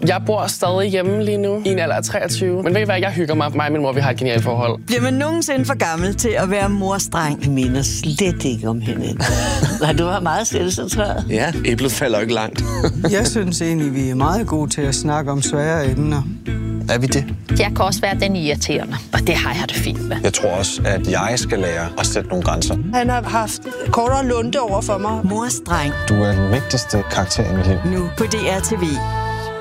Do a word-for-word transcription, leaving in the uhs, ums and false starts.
Jeg bor stadig hjemme lige nu, i en alder af treogtyve. Men ved I hvad, jeg hygger mig. Mig og min mor, vi har et genialt forhold. Bliver man nogensinde for gammel til at være morstreng? Jeg minder slet ikke om hende. Nej, du var meget selvcentreret. Ja, æblet falder ikke langt. Jeg synes egentlig, vi er meget gode til at snakke om svære emner. Er vi det? Jeg kan også være den irriterende, og det har jeg det fint med. Jeg tror også, at jeg skal lære at sætte nogle grænser. Han har haft kortere lunte over for mig. Morstreng. Du er den vigtigste karakter i mit liv. Nu på D R T V.